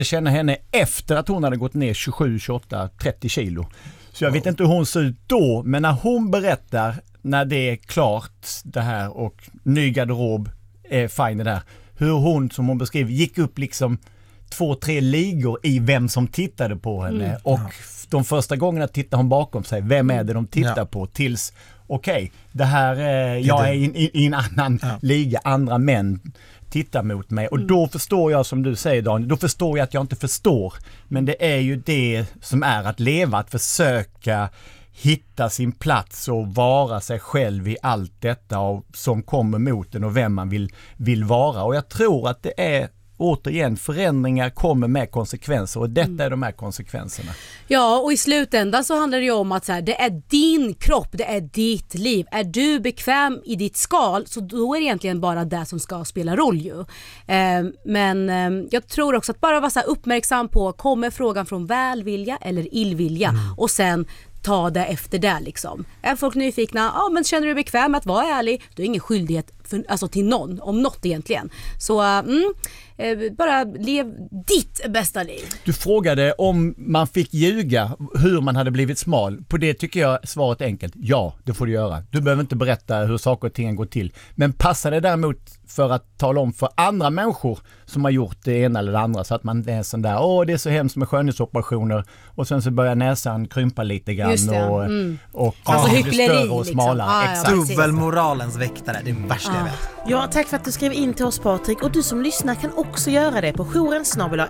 känna henne efter att hon hade gått ner 27, 28, 30 kilo. Så jag vet inte hur hon ser ut då, men när hon berättar när det är klart det här och ny garderob är fine det där. Hur hon, som hon beskriver, gick upp liksom 2-3 ligor i vem som tittade på henne. Och de första gångerna tittar hon bakom sig. Vem är det de tittar på? Tills, okej, det här jag är i en annan liga. Andra män tittar mot mig. Och då förstår jag, som du säger Daniel, då förstår jag att jag inte förstår. Men det är ju det som är att leva, att försöka hitta sin plats och vara sig själv i allt detta som kommer mot en och vem man vill vara. Och jag tror att det är återigen, förändringar kommer med konsekvenser och detta är de här konsekvenserna. Ja, och i slutändan så handlar det ju om att så här, det är din kropp, det är ditt liv. Är du bekväm i ditt skal, så då är det egentligen bara det som ska spela roll ju. Men jag tror också att bara vara så här uppmärksam på, kommer frågan från välvilja eller illvilja, och sen ta det efter det liksom. Är folk nyfikna? Ja, men känner du dig bekväm att vara ärlig? Du har ingen skyldighet till någon, om något egentligen. Så bara lev ditt bästa liv. Du frågade om man fick ljuga hur man hade blivit smal. På det tycker jag svaret är enkelt. Ja, det får du göra. Du behöver inte berätta hur saker och ting går till. Men passar det däremot för att tala om för andra människor som har gjort det ena eller det andra, så att man är sån där, det är så hemskt med skönhetsoperationer, och sen så börjar näsan krympa lite grann och alltså blir större och smalare. Liksom. Dubbelmoralens väktare, det är värsta jag vet. Ja, tack för att du skrev in till oss Patrik, och du som lyssnar kan också göra det på jouren